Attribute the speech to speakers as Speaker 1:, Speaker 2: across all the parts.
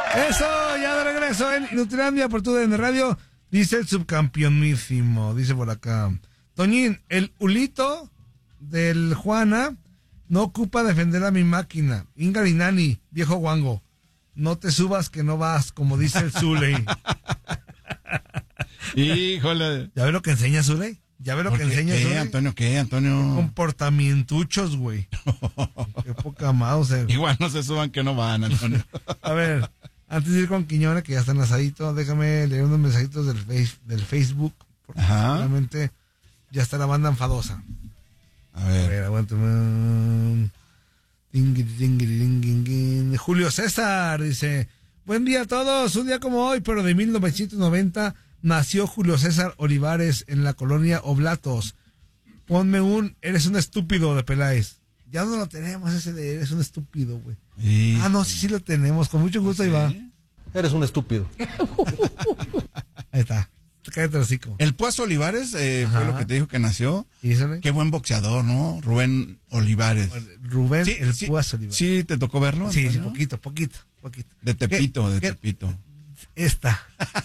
Speaker 1: Eso, ya de regreso en Inutilandia por TUDN Radio. Dice el subcampeonísimo, dice por acá. Toñín, el Ulito del Juana no ocupa defender a mi máquina. Ingarinani, viejo guango. No te subas que no vas, como dice el Zuley.
Speaker 2: Híjole.
Speaker 1: ¿Ya ve lo que enseña Zuley? ¿Ya ve lo que enseña Zuley?
Speaker 2: ¿Qué, Antonio?
Speaker 1: Comportamientuchos, güey. Qué poca mouse.
Speaker 2: Igual no se suban que no van, Antonio.
Speaker 1: A ver, antes de ir con Quiñones, que ya está enlazadito, déjame leer unos mensajitos del Facebook. Porque seguramente ya está la banda enfadosa.
Speaker 2: A ver,
Speaker 1: aguántame. Julio César dice: buen día a todos, un día como hoy, pero de 1990 nació Julio César Olivares en la colonia Oblatos. Ponme eres un estúpido de Peláez. Ya no lo tenemos ese de eres un estúpido, güey. Sí. No, sí lo tenemos, con mucho gusto. ¿Sí? Ahí va.
Speaker 3: Eres un estúpido.
Speaker 1: Ahí está. Cállate el hocico.
Speaker 2: El Puas Olivares fue lo que te dijo que nació. Qué buen boxeador, ¿no? Rubén Olivares.
Speaker 1: Rubén, sí, el Puas Olivares.
Speaker 2: ¿Sí te tocó verlo?
Speaker 1: Sí, sí, poquito.
Speaker 2: De Tepito, Tepito.
Speaker 1: Esta.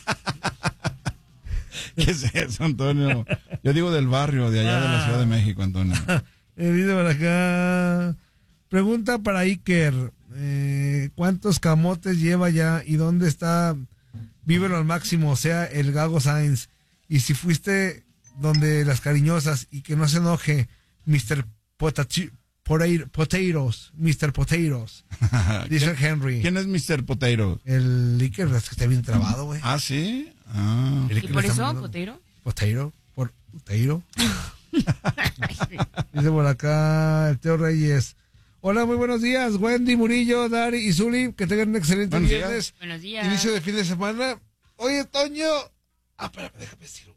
Speaker 2: ¿Qué es eso, Antonio? Yo digo del barrio, de allá de la Ciudad de México, Antonio.
Speaker 1: Dice por acá. Pregunta para Iker. ¿Cuántos camotes lleva ya y dónde está? Vívelo al máximo, o sea, el Gago Sainz. Y si fuiste donde las cariñosas y que no se enoje, Mr. Potatoes. Mr. Potatoes. Dice Henry.
Speaker 2: ¿Quién es Mr. Potatoes?
Speaker 1: El Iker, es que está bien trabado, güey.
Speaker 2: Ah, ¿sí?
Speaker 4: ¿Y por eso, Potero?
Speaker 1: Potero. Dice por acá el Teo Reyes. Hola, muy buenos días, Wendy, Murillo, Dari y Zuli, que tengan un excelente viernes.
Speaker 4: Buenos días.
Speaker 1: Inicio de fin de semana. Oye, Toño. Espérame, déjame decirlo.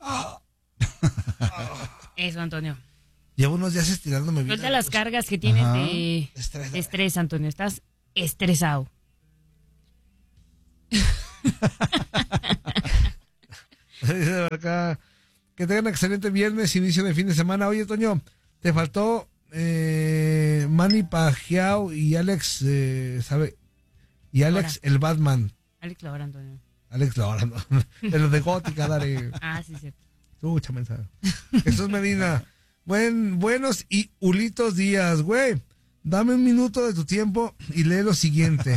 Speaker 4: Eso, Antonio.
Speaker 1: Llevo unos días estirándome bien.
Speaker 4: Suelta las cargas que tienes de estrés, Antonio. Estás estresado.
Speaker 1: Dice acá, que tengan un excelente viernes, inicio de fin de semana. Oye, Toño, te faltó Manny Pacquiao y Alex, ¿sabe? Y Alex el Batman.
Speaker 4: Alex Laura, Antonio.
Speaker 1: Alex Laura, no. De los de Gótica, dale.
Speaker 4: Sí, cierto.
Speaker 1: Escucha mensaje. Jesús Medina. Buenos y ulitos días, güey. Dame un minuto de tu tiempo y lee lo siguiente.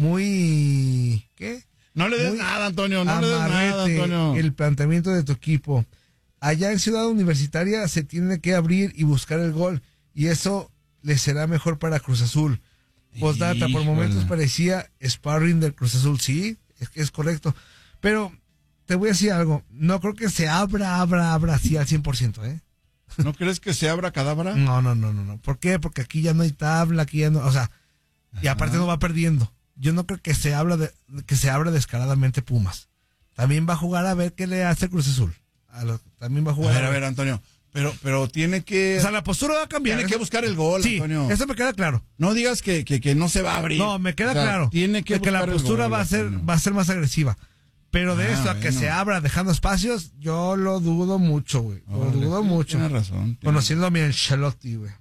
Speaker 1: ¿Qué?
Speaker 2: No le des nada, Antonio. No le des nada, Antonio.
Speaker 1: El planteamiento de tu equipo. Allá en Ciudad Universitaria se tiene que abrir y buscar el gol. Y eso le será mejor para Cruz Azul. Postdata, por momentos parecía sparring del Cruz Azul. Sí, es correcto. Pero te voy a decir algo. No creo que se abra así al 100%, ¿eh?
Speaker 2: ¿No crees que se abra cadabra?
Speaker 1: No. ¿Por qué? Porque aquí ya no hay tabla, aquí ya no, o sea, y aparte no va perdiendo. Yo no creo que se abra descaradamente Pumas. También va a jugar a ver qué le hace Cruz Azul. También va a jugar.
Speaker 2: A ver, Antonio. Pero tiene que...
Speaker 1: O sea, la postura va a cambiar.
Speaker 2: Tiene que buscar el gol,
Speaker 1: sí,
Speaker 2: Antonio.
Speaker 1: Eso me queda claro.
Speaker 2: No digas que no se va a abrir.
Speaker 1: No, me queda claro.
Speaker 2: Tiene que
Speaker 1: la postura
Speaker 2: gol,
Speaker 1: va a ser más agresiva. Pero de eso a que se abra dejando espacios, yo lo dudo mucho, güey. Lo dudo mucho.
Speaker 2: Tienes razón.
Speaker 1: Conociendo a mi Ancelotti, güey.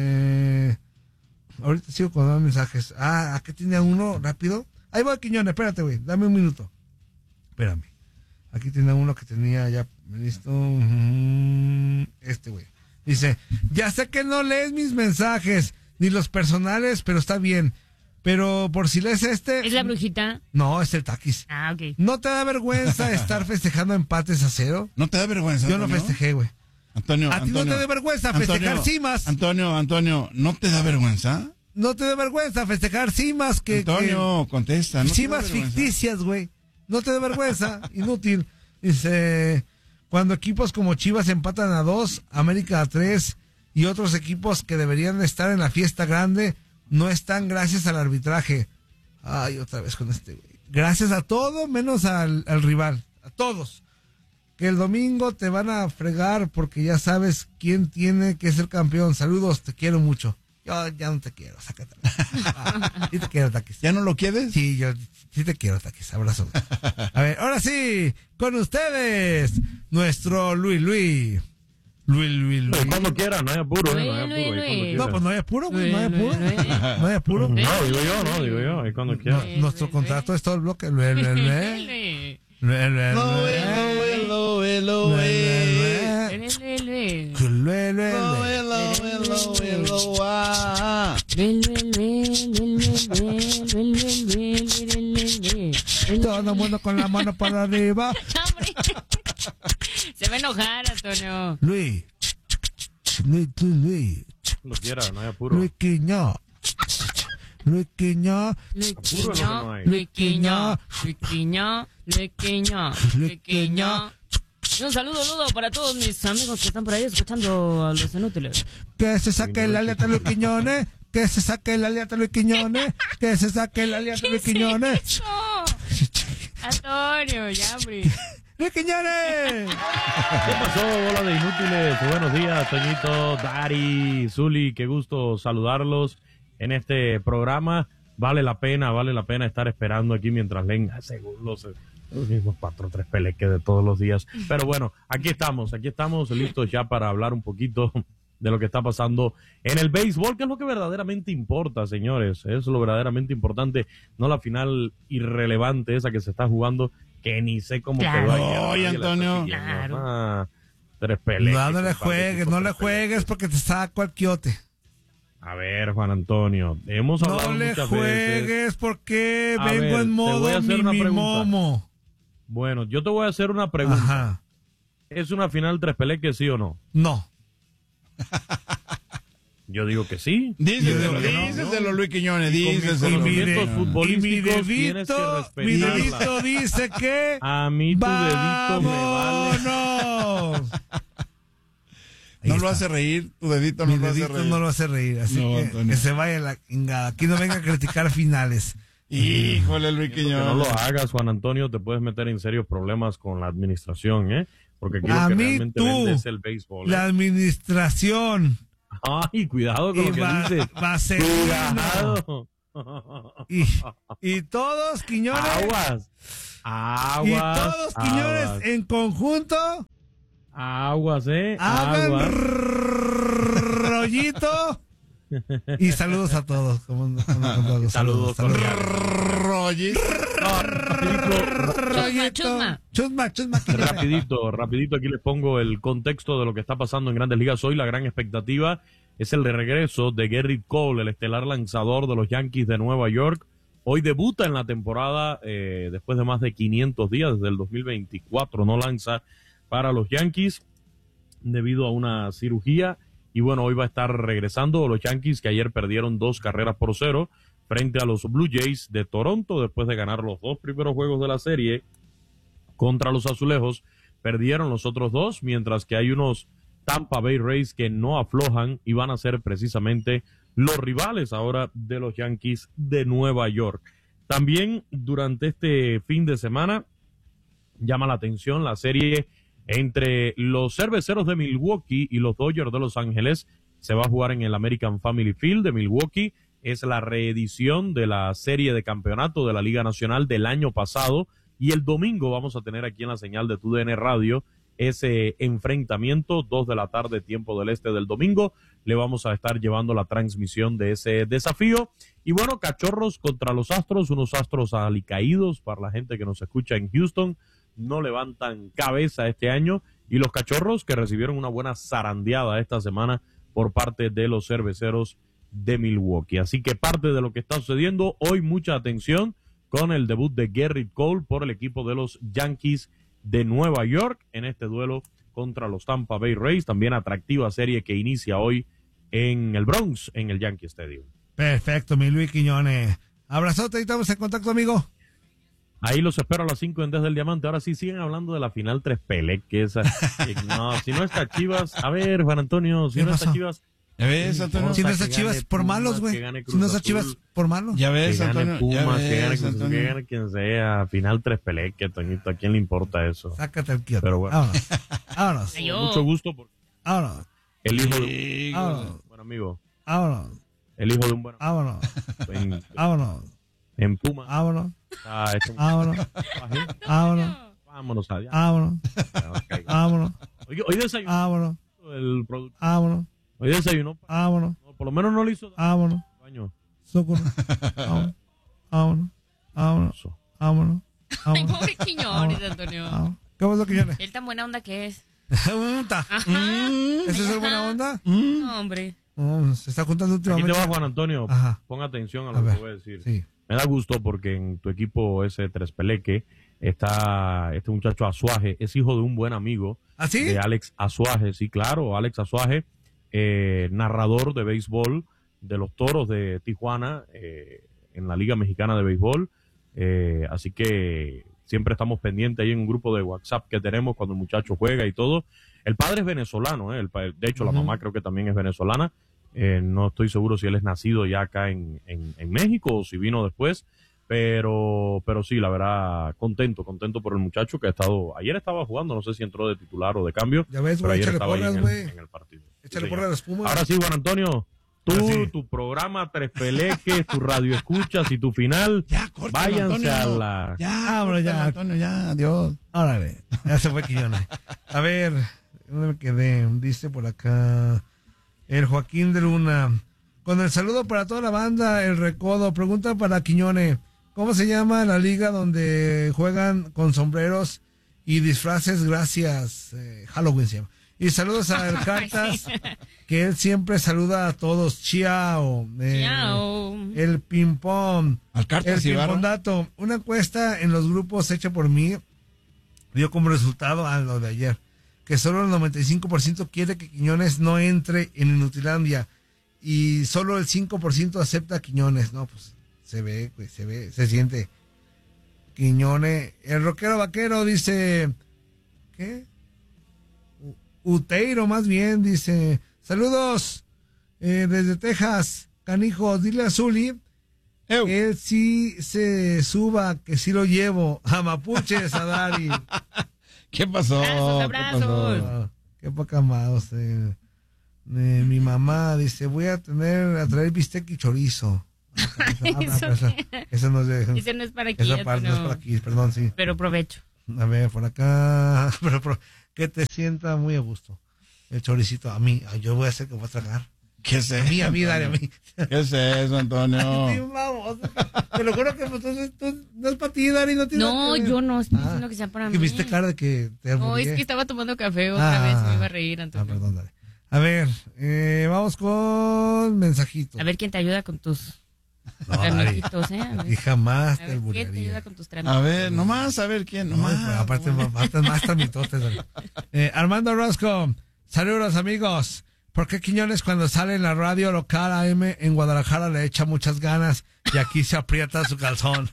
Speaker 1: Ahorita sigo con los mensajes. ¿Aquí tiene uno rápido? Ahí va, Quiñones, espérate, güey. Dame un minuto. Espérame. Aquí tiene uno que tenía ya listo. Güey. Dice, ya sé que no lees mis mensajes, ni los personales, pero está bien. Pero por si lees
Speaker 4: ¿Es la brujita?
Speaker 1: No, es el Taquis.
Speaker 4: Ok.
Speaker 1: ¿No te da vergüenza estar festejando empates a 0?
Speaker 2: ¿No te da vergüenza,
Speaker 1: Yo no festejé, güey.
Speaker 2: Antonio,
Speaker 1: ¿A ti no te da vergüenza festejar cimas?
Speaker 2: Antonio, ¿no te da vergüenza?
Speaker 1: No te da vergüenza festejar cimas
Speaker 2: Antonio, contesta.
Speaker 1: ¿no cimas ficticias, güey? No te da vergüenza, inútil. Dice, cuando equipos como Chivas empatan a 2, América a 3 y otros equipos que deberían estar en la fiesta grande no están gracias al arbitraje. Ay, otra vez con güey. Gracias a todo menos al rival. A todos. Que el domingo te van a fregar porque ya sabes quién tiene que ser campeón. Saludos, te quiero mucho. Yo ya no te quiero, sácate. Sí te quiero, Taquis.
Speaker 2: ¿Ya no lo quieres?
Speaker 1: Sí, yo sí te quiero, Taquis. Abrazo. A ver, ahora sí, con ustedes, nuestro Luis.
Speaker 3: Cuando quiera, no hay apuro,
Speaker 4: Luis.
Speaker 1: No, pues no hay apuro, güey, no hay apuro.
Speaker 3: No, digo yo, cuando quiera.
Speaker 1: Nuestro contrato es todo el bloque. Todo el mundo con la mano para arriba.
Speaker 4: Se va a enojar, Antonio.
Speaker 1: Luis.
Speaker 3: Lo quiera, no hay apuro.
Speaker 1: Luis Quiñó.
Speaker 4: Un saludo para todos mis amigos que están por ahí escuchando a los inútiles.
Speaker 1: Que se saque el aliata Luis Quiñones. Que se saque el aliata Luis Quiñones. Que se saque el aliata Luis Quiñones.
Speaker 4: Antonio, ya, hombre.
Speaker 1: ¡Luis Quiñones!
Speaker 3: ¿Qué pasó, bola de inútiles? Buenos días, Toñito, Dari, Zuli, qué gusto saludarlos en este programa. Vale la pena estar esperando aquí mientras leen según los mismos 4 o 3 peleques de todos los días. Pero bueno, aquí estamos listos ya para hablar un poquito de lo que está pasando en el béisbol, que es lo que verdaderamente importa, señores. Es lo verdaderamente importante, no la final irrelevante esa que se está jugando, que ni sé cómo quedó ayer.
Speaker 2: Oye, Antonio.
Speaker 3: Claro. 3 peleques.
Speaker 1: No le juegues porque te saco al quiote.
Speaker 3: A ver, Juan Antonio, hemos hablado muchas veces.
Speaker 1: No le juegues porque vengo en modo momo.
Speaker 3: Bueno, yo te voy a hacer una pregunta.
Speaker 1: Ajá.
Speaker 3: ¿Es una final 3 peleques, sí o no?
Speaker 1: No.
Speaker 3: Yo digo que sí.
Speaker 2: Díceselo, Luis Quiñones, díceselo.
Speaker 3: Movimientos futbolísticos tienes que respetarla.
Speaker 1: Mi dedito dice que...
Speaker 3: A mí tu dedito me vale.
Speaker 1: ¡Vámonos!
Speaker 2: No lo hace reír, tu dedito no lo hace reír.
Speaker 1: No lo hace reír, así que se vaya la chingada. Aquí no venga a criticar finales.
Speaker 2: Híjole, Luis Quiñones.
Speaker 3: Que no lo hagas, Juan Antonio, te puedes meter en serios problemas con la administración, ¿eh? Porque aquí lo que realmente vende es el béisbol.
Speaker 1: La administración.
Speaker 3: Ay, cuidado con lo que dices.
Speaker 1: Cuidado. Y todos, Quiñones.
Speaker 3: Aguas.
Speaker 1: Y todos, Quiñones, en conjunto.
Speaker 3: Aguas,
Speaker 1: Hagan rollito. Y saludos a todos. Saludos.
Speaker 2: Rollito.
Speaker 1: Chusma.
Speaker 3: Rapidito, aquí les pongo el contexto de lo que está pasando en Grandes Ligas hoy. La gran expectativa es el de regreso de Gerrit Cole, el estelar lanzador de los Yankees de Nueva York. Hoy debuta en la temporada después de más de 500 días, desde el 2024 no lanza para los Yankees debido a una cirugía. Y bueno, hoy va a estar regresando los Yankees, que ayer perdieron 2-0 frente a los Blue Jays de Toronto después de ganar los 2 primeros juegos de la serie contra los Azulejos. Perdieron los otros 2, mientras que hay unos Tampa Bay Rays que no aflojan y van a ser precisamente los rivales ahora de los Yankees de Nueva York. También durante este fin de semana llama la atención la serie entre los Cerveceros de Milwaukee y los Dodgers de Los Ángeles. Se va a jugar en el American Family Field de Milwaukee. Es la reedición de la serie de campeonato de la Liga Nacional del año pasado. Y el domingo vamos a tener aquí en la señal de TUDN Radio ese enfrentamiento, 2 de la tarde, tiempo del este del domingo. Le vamos a estar llevando la transmisión de ese desafío. Y bueno, Cachorros contra los Astros, unos Astros alicaídos para la gente que nos escucha en Houston. No levantan cabeza este año, y los Cachorros que recibieron una buena zarandeada esta semana por parte de los Cerveceros de Milwaukee. Así que parte de lo que está sucediendo hoy, mucha atención con el debut de Gerrit Cole por el equipo de los Yankees de Nueva York en este duelo contra los Tampa Bay Rays. También atractiva serie que inicia hoy en el Bronx, en el Yankee Stadium.
Speaker 1: Perfecto, mi Luis Quiñones. Abrazote, y estamos en contacto, amigo.
Speaker 3: Ahí los espero a las 5 en Desde el Diamante. Ahora sí, siguen hablando de la final 3 peleques. No, si no está Chivas. A ver, Juan Antonio, si no está Chivas.
Speaker 2: Ya ves, Antonio.
Speaker 1: Si no está Chivas, por malos, güey. Si no está Chivas, por malos.
Speaker 2: Ya ves, Antonio.
Speaker 3: Pumas, que gane quien sea. Final 3 peleques, Toñito. ¿A quién le importa eso?
Speaker 1: Sácate el quieto.
Speaker 3: Pero bueno.
Speaker 1: Vámonos.
Speaker 3: Mucho gusto.
Speaker 1: Vámonos.
Speaker 3: El hijo de un buen amigo.
Speaker 1: Vámonos.
Speaker 3: El hijo de un buen amigo.
Speaker 1: Vámonos. Vámonos.
Speaker 3: En Puma.
Speaker 1: Vámonos.
Speaker 3: Vámonos.
Speaker 1: Vámonos allá.
Speaker 3: Vámonos. Hoy desayunó.
Speaker 1: Vámonos.
Speaker 3: El producto.
Speaker 1: Vámonos.
Speaker 3: Hoy desayunó.
Speaker 1: Vámonos.
Speaker 3: Por lo menos no le hizo.
Speaker 1: Vámonos.
Speaker 3: Baño.
Speaker 1: Vámonos. Vámonos. Vámonos.
Speaker 4: Ay, pobre Quiñones, Antonio.
Speaker 1: ¿Qué pasó, Quiñones?
Speaker 4: Él tan buena onda que es.
Speaker 1: ¿Eso es buena onda?
Speaker 4: No, hombre.
Speaker 1: Se está juntando últimamente.
Speaker 3: Aquí te va, Juan Antonio.
Speaker 1: Ajá.
Speaker 3: Pon atención a lo que voy a decir.
Speaker 1: Sí.
Speaker 3: Me da gusto porque en tu equipo ese Trespeleque está este muchacho Azuaje, es hijo de un buen amigo.
Speaker 1: ¿Ah, sí?
Speaker 3: De Alex Azuaje, sí, claro, Alex Azuaje, narrador de béisbol de los Toros de Tijuana en la Liga Mexicana de Béisbol. Así que siempre estamos pendientes ahí en un grupo de WhatsApp que tenemos cuando el muchacho juega y todo. El padre es venezolano, de hecho la mamá creo que también es venezolana. No estoy seguro si él es nacido ya acá en México o si vino después, pero sí, la verdad, contento por el muchacho que ayer estaba jugando, no sé si entró de titular o de cambio,
Speaker 1: ya ves,
Speaker 3: pero
Speaker 1: güey,
Speaker 3: ayer estaba
Speaker 1: porras,
Speaker 3: ahí en el partido.
Speaker 1: Échale porras a las Pumas.
Speaker 3: Ahora sí, Juan Antonio, tu programa Trespeleques, tu radio escuchas y tu final,
Speaker 2: ya,
Speaker 3: váyanse
Speaker 2: Antonio.
Speaker 3: a la...
Speaker 2: Ya, bro, ya. Antonio, ya, adiós.
Speaker 1: Órale, ya se fue Quiñones. A ver, ¿dónde me quedé? Dice por acá el Joaquín de Luna. Con el saludo para toda la banda, el Recodo. Pregunta para Quiñones, ¿cómo se llama la liga donde juegan con sombreros y disfraces? Gracias. Halloween se llama. Y saludos a El Cartas, que él siempre saluda a todos. Chiao.
Speaker 4: Chiao.
Speaker 1: El ping-pong.
Speaker 2: Al Cartas,
Speaker 1: el ping-pong dato. Una encuesta en los grupos hecha por mí dio como resultado a lo de ayer, que solo el 95% quiere que Quiñones no entre en Inutilandia y solo el 5% acepta a Quiñones. No, pues se ve, se siente. Quiñones. El rockero vaquero dice, ¿qué? Uteiro más bien, dice, saludos desde Texas, canijo, dile a Zuli que él sí se suba, que sí lo llevo a Mapuches, a Dari.
Speaker 2: ¿Qué pasó?
Speaker 4: Abrazos.
Speaker 1: Qué poca más. Mi mamá dice, voy a traer bistec y chorizo. Eso no es
Speaker 4: Ese no es para aquí.
Speaker 1: Esa parte no es para aquí, perdón, sí.
Speaker 4: Pero provecho.
Speaker 1: A ver, por acá. Pero que te sienta muy a gusto. El choricito, a mí. Yo voy a hacer que voy a tragar.
Speaker 2: ¿Qué es eso?
Speaker 1: A mí, dale a mí.
Speaker 2: ¿Qué es eso, Antonio?
Speaker 1: Sí, vamos. Te lo juro que tú no es para ti, Dari.
Speaker 4: No, yo no estoy diciendo que sea para mí.
Speaker 1: Que viste cara de que te
Speaker 4: No, es que estaba tomando café otra vez. Me iba a reír, Antonio.
Speaker 1: Perdón, dale. A ver, vamos con mensajitos.
Speaker 4: A ver quién te ayuda con tus
Speaker 1: tramitos, Y jamás te
Speaker 4: ¿Quién te ayuda con tus trámites?
Speaker 2: A ver, nomás, a ver quién, nomás.
Speaker 1: No, aparte, más tramitotes. Armando Orozco, saludos amigos. ¿Por qué Quiñones cuando sale en la radio local AM en Guadalajara le echa muchas ganas y aquí se aprieta su calzón?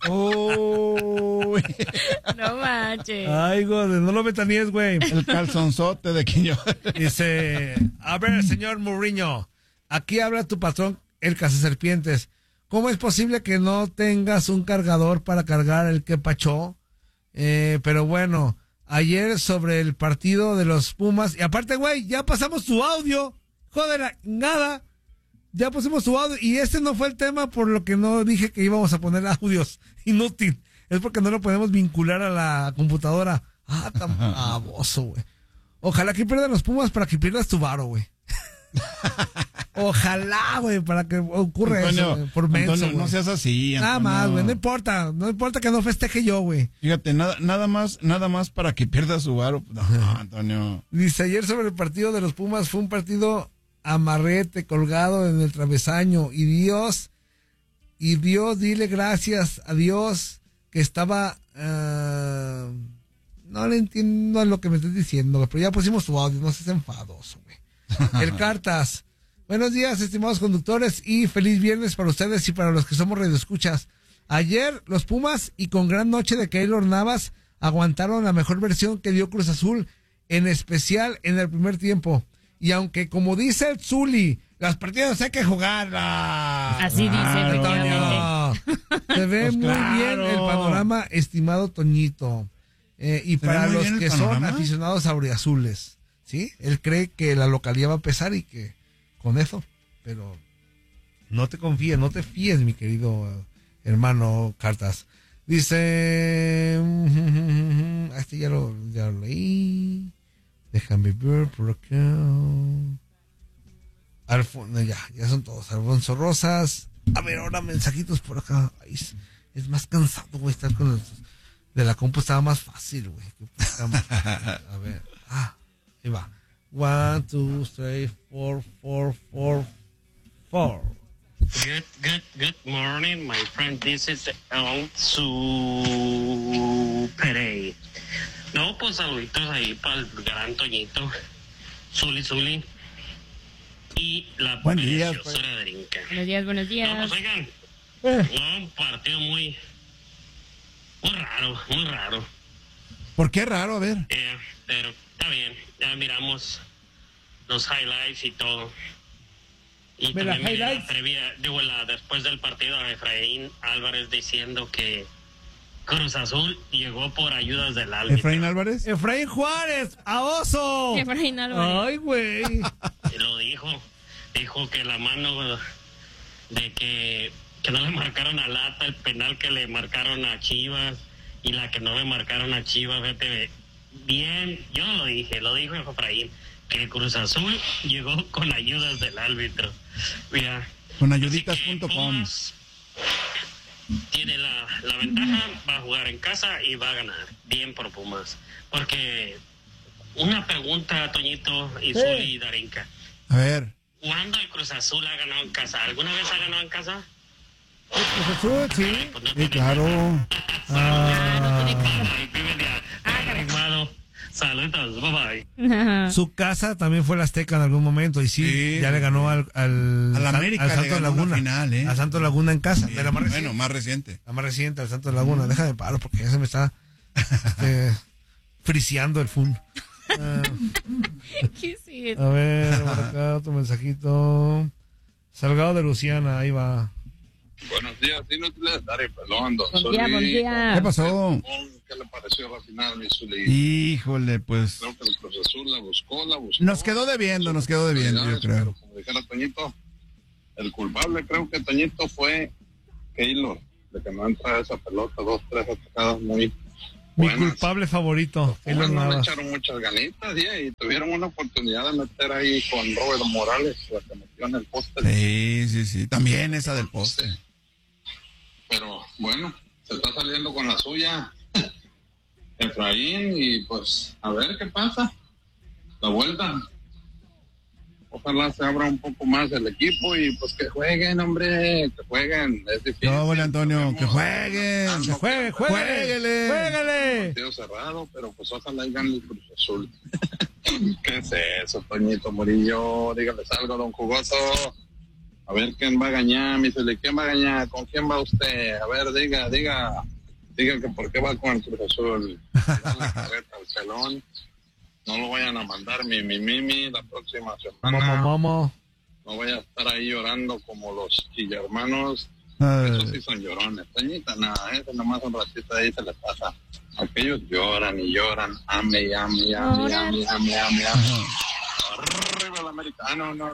Speaker 2: Uy.
Speaker 4: No manches.
Speaker 1: Ay, güey, no lo vetaníes, güey.
Speaker 2: El calzonzote de Quiñones.
Speaker 1: Dice, a ver, señor Mourinho, aquí habla tu patrón, el cazaserpientes. ¿Cómo es posible que no tengas un cargador para cargar el que pachó? Pero bueno, ayer sobre el partido de los Pumas, y aparte, güey, ya pasamos tu audio. Joder, nada. Ya pusimos tu audio. Y este no fue el tema por lo que no dije que íbamos a poner audios. Inútil. Es porque no lo podemos vincular a la computadora. Tan baboso, güey. Ojalá que pierdan los Pumas para que pierdas tu varo, güey. Ojalá, güey, para que ocurra
Speaker 2: Antonio,
Speaker 1: eso, por menso,
Speaker 2: Antonio, no seas así, Antonio.
Speaker 1: Nada más, güey, no importa que no festeje yo, güey.
Speaker 2: Fíjate, nada más para que pierda su varo. No, Antonio.
Speaker 1: Dice, ayer sobre el partido de los Pumas fue un partido amarrete, colgado en el travesaño, y Dios, dile gracias a Dios que estaba, no le entiendo a lo que me estás diciendo, pero ya pusimos tu audio, no seas enfadoso, güey. El Cartas, buenos días, estimados conductores, y feliz viernes para ustedes y para los que somos radioescuchas. Ayer los Pumas, y con gran noche de Keylor Navas, aguantaron la mejor versión que dio Cruz Azul, en especial en el primer tiempo. Y aunque, como dice el Zuli, las partidas hay que jugarlas.
Speaker 4: Así dice,
Speaker 1: efectivamente. Se ve pues muy bien el panorama, estimado Toñito. Y para los que son aficionados auriazules, ¿sí? Él cree que la localidad va a pesar y que con eso, pero no te confíes, no te fíes, mi querido hermano Cartas. Dice, este ya lo leí. Déjame ver por acá. Ya son todos. Alfonso Rosas. A ver, ahora mensajitos por acá. Ay, es más cansado, güey, estar con los... De la compu estaba más fácil, güey. A ver, ahí va. 1, 2, 3, 4, 4, 4, 4.
Speaker 5: Good morning, my friend. This is El Super. No, pues saluditos ahí para el gran Toñito, Zuli, y la preciosura de Drinka.
Speaker 4: Buenos días.
Speaker 5: No, pues oigan, un partido muy raro.
Speaker 2: ¿Por qué raro? A ver.
Speaker 5: Pero está bien, ya miramos los highlights y todo. Y también miré la previa, después del partido a Efraín Álvarez diciendo que Cruz Azul llegó por ayudas del árbitro.
Speaker 2: ¿Efraín Álvarez?
Speaker 1: Efraín Juárez, a oso.
Speaker 4: Efraín Álvarez.
Speaker 1: Ay, güey.
Speaker 5: Lo dijo que la mano de que no le marcaron a Lata, el penal que le marcaron a Chivas y la que no le marcaron a Chivas, vete bien, yo no lo dije, lo dijo Efraín, que Cruz Azul llegó con ayudas del árbitro. Mira,
Speaker 2: con ayuditas.com.
Speaker 5: Tiene la ventaja, va a jugar en casa y va a ganar. Bien por Pumas. Porque una pregunta, Toñito y Zuli y Darinka.
Speaker 2: A ver.
Speaker 5: ¿Cuándo el Cruz Azul ha ganado en casa? ¿Alguna vez ha ganado en casa?
Speaker 1: El Cruz Azul, sí.
Speaker 5: Pues no
Speaker 2: Sí, claro.
Speaker 4: No tiene
Speaker 5: Saludos, bye
Speaker 4: cara.
Speaker 1: Su casa también fue la Azteca en algún momento y sí. Ya le ganó al
Speaker 2: América,
Speaker 1: al Santos Laguna.
Speaker 2: Final,
Speaker 1: Al Santos Laguna en casa.
Speaker 2: Sí,
Speaker 1: de la más reciente.
Speaker 2: Bueno, más reciente.
Speaker 1: La más reciente, al Santos Laguna. Déjame paro porque ya se me está friseando el fun.
Speaker 4: ¿Qué sigue?
Speaker 1: A ver, por acá otro mensajito. Salgado de Luciana, ahí va.
Speaker 6: Buenos días, inútiles, Dari Pelón, don
Speaker 4: Buen día.
Speaker 2: ¿Qué pasó?
Speaker 6: ¿Qué le pareció la final, mi Zuli?
Speaker 2: Híjole, pues.
Speaker 6: Creo que el Cruz Azul la buscó.
Speaker 2: Nos quedó debiendo, yo creo.
Speaker 6: Pero como dijera Toñito, el culpable creo que Toñito fue Keylor, de que no entra esa pelota, 2, 3 atacadas muy
Speaker 1: Mi
Speaker 6: buenas.
Speaker 1: culpable favorito.
Speaker 6: Pues no le echaron muchas ganitas y tuvieron una oportunidad de meter ahí con Robert Morales, la que metió en el poste.
Speaker 2: Sí. También esa del poste.
Speaker 6: Pero bueno, se está saliendo con la suya Efraín y pues a ver qué pasa. La vuelta. Ojalá se abra un poco más el equipo y pues que jueguen, hombre, que jueguen. Es difícil.
Speaker 2: No, bueno, Antonio, que jueguen.
Speaker 1: Jueguele.
Speaker 6: Partido cerrado, pero pues ojalá y gane el Cruz Azul. ¿Qué es eso, Toñito Murillo? Dígales algo, don Jugoso. A ver quién va a ganar, mi Zuli, ¿quién va a ganar? ¿Con quién va usted? A ver, diga que por qué va con el Cruz Azul. Dale carreta al pelón. No lo vayan a mandar mi la próxima semana.
Speaker 1: Mamá.
Speaker 6: No vaya a estar ahí llorando como los chillermanos. Esos sí son llorones. Toñita, nada, eso nomás un ratito ahí se le pasa. Aquellos lloran y lloran. Ame. Arriba el americano. No.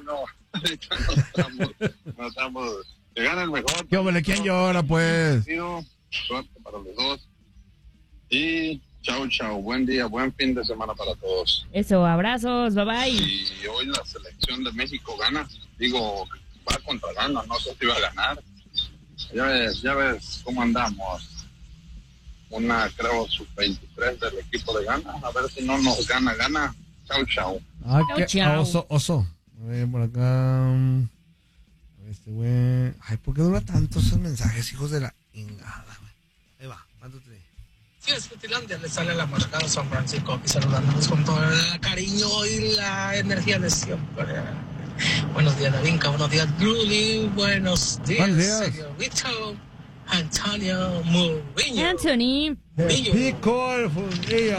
Speaker 6: No estamos. Que gane el mejor.
Speaker 2: ¿Qué hombre? ¿Quién llora, pues?
Speaker 6: Suerte para los dos. Y chau. Buen día, buen fin de semana para todos.
Speaker 4: Eso, abrazos, bye.
Speaker 6: Y hoy la selección de México gana. Digo, va contra Ghana, no sé si va a ganar. Ya ves cómo andamos. Una, creo, sub-23 del equipo de Ghana. A ver si no nos gana. Chau.
Speaker 1: Oso. A ver, por acá. Este güey. Ay, ¿por qué dura tanto esos mensajes, hijos de la ingada, güey? Ahí va, mándate.
Speaker 7: Sí, es Futilandia, le sale la marcada San Francisco aquí saludándonos con todo el cariño y la energía de siempre. Buenos días, Darinka, buenos días, Julie, buenos días, señorito Antonio Murillo.
Speaker 4: Anthony.
Speaker 1: Pico el fundillo.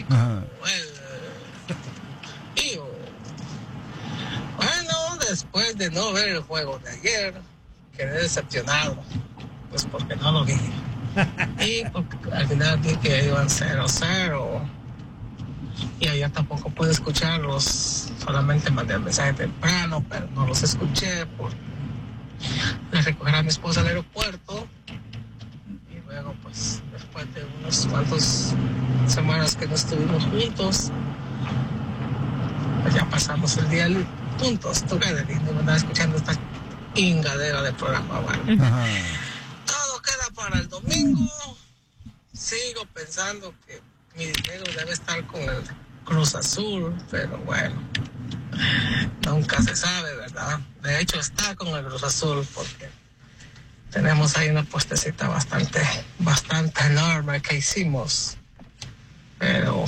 Speaker 7: Bueno, después de no ver el juego de ayer, quedé decepcionado, pues porque no lo vi. Y porque al final vi que iban 0-0 y ayer tampoco pude escucharlos, solamente mandé el mensaje temprano, pero no los escuché por recoger a mi esposa al aeropuerto y luego pues después de unos cuantos semanas que no estuvimos juntos, pues ya pasamos el día juntos, together, y me andaba escuchando esta ingadera de programa, bueno. Todo queda para para el domingo, sigo pensando que mi dinero debe estar con el Cruz Azul, pero bueno, nunca se sabe, ¿verdad? De hecho está con el Cruz Azul porque tenemos ahí una puestecita bastante enorme que hicimos, pero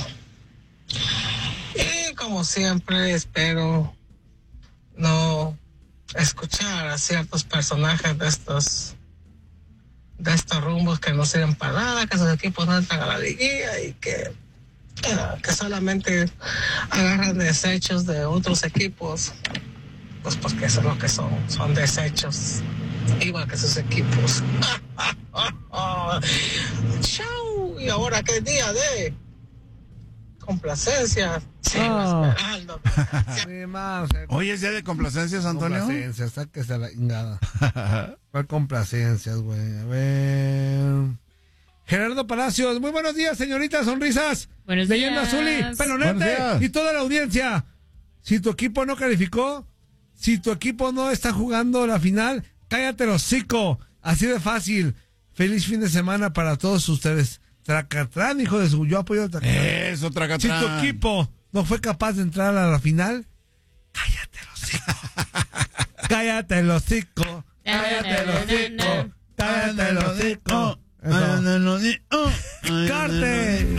Speaker 7: y como siempre espero no escuchar a ciertos personajes de estos rumbos que no sirven para nada, que sus equipos no entran a la liguilla y que solamente agarran desechos de otros equipos, pues porque eso es lo que son desechos, igual que sus equipos. ¡Chau! Y ahora que es día de complacencia. Sí, esperando.
Speaker 2: Hoy es día de complacencias, Antonio.
Speaker 1: Complacencias, sáquese la ingada. ¿Cuál complacencias, güey? A ver. Gerardo Palacios, muy buenos días, señorita Sonrisas.
Speaker 4: Buenos
Speaker 1: Leyenda
Speaker 4: días.
Speaker 1: Azuli, Pelonete y toda la audiencia. Si tu equipo no calificó, si tu equipo no está jugando la final, cállate el hocico. Así de fácil. Feliz fin de semana para todos ustedes. Tracatrán, hijo de su... Yo apoyo a Tracatrán.
Speaker 2: Eso, Tracatrán.
Speaker 1: Si tu equipo no fue capaz de entrar a la final, cállate el hocico. Cállate el hocico. Cállate el hocico. Cállate el hocico. Cállate el hocico. Carte.